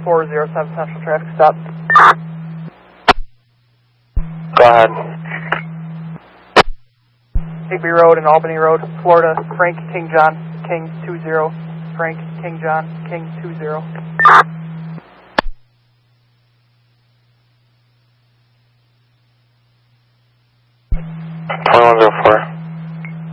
407 Central Traffic Stop. Go ahead. Higby Road and Albany Road, Florida, Frank King John, King 20. Frank King John, King 20. 2104.